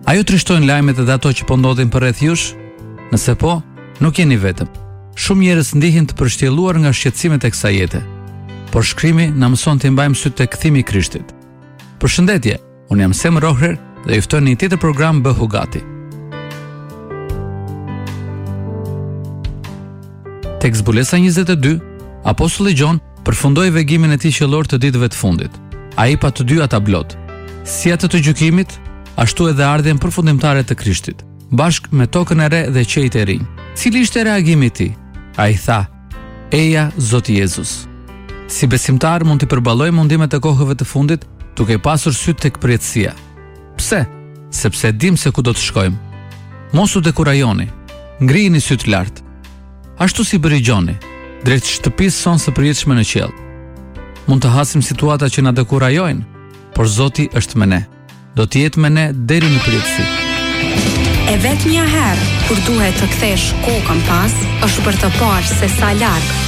A ju trishtojnë lajmet edhe ato që po ndodhin përreth jush? Nëse po, nuk jeni vetëm. Shumë njerëz ndihen të përshtjelluar nga shqetësimet e kësaj jete. Por shkrimi na mëson të mbajmë sy tek kthimi i Krishtit. Përshëndetje, unë jam Sem Roher dhe ju ftoj në një tjetër program Bëhu Gati. Tek zbulesa 22, Apostulli Gjon përfundoi vegimin e tij qiellor të ditëve të fundit. Ai pa të dy ata blot, si atë të gjykimit, ashtu edhe ardhjen përfundimtare të Krishtit, bashkë me tokën e re dhe qejt e rinj. Cili ishte reagimi i tij? Ai tha: "Eja, Zoti Jezus." Si besimtar mund të përballoj mundimet e kohëve të fundit duke pasur sy tek përjetësia. Pse? Sepse dim se ku do të shkojmë. Mos u dekurajoni. Ngrijini syt lart. Ashtu si bëri Gjoni, drejt shtëpisë sonë së përjetshme në qiell. Mund të hasim situata që na dekurajojnë, por Zoti është me ne. Do të jetë me ne deri në përjetësi. E vetmja herë kur duhet të kthesh kokën pas, është për të parë se sa larg